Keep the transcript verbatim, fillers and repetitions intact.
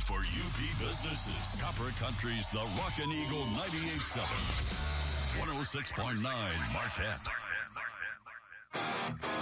for U P businesses. Copper Country's The Rockin' Eagle ninety-eight point seven. one oh six point nine Marquette.